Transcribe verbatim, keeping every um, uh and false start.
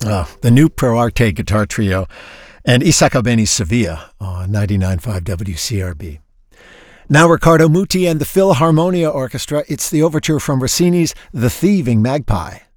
Uh, the new Pro Arte guitar trio and Isaac Albeni's Sevilla on ninety-nine point five W C R B. Now Riccardo Muti and the Philharmonia Orchestra. It's the overture from Rossini's The Thieving Magpie.